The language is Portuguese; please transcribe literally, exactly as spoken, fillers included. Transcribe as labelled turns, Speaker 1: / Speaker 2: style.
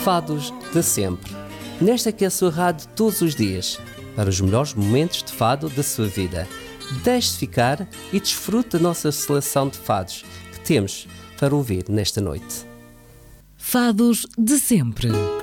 Speaker 1: Fados de sempre. Nesta que é a sua rádio todos os dias, para os melhores momentos de fado da sua vida. Deixe-se ficar e desfrute da nossa seleção de fados que temos para ouvir nesta noite.
Speaker 2: Fados de sempre.